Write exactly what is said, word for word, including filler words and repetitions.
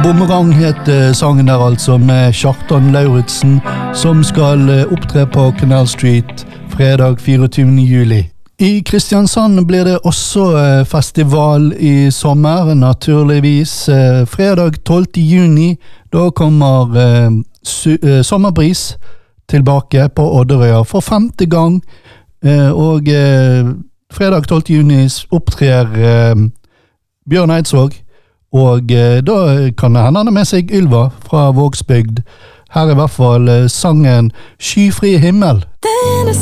Bumerang heter sangen der altså, med Kjartan Lauritsen, som skal opptre på Canal Street fredag fireogtyvende juli. I Kristiansand blir det også festival i sommer, naturligvis. Fredag tolvte juni, da kommer uh, Sommerbris tilbake på Odderøya for femte gang, uh, og uh, fredag tolvte juni opptrer uh, Bjørn Eidsvåg, og uh, da kan det hende med seg Ylva fra Vågsbygd. Her er i hvert fall uh, sangen Skyfri himmel. Denne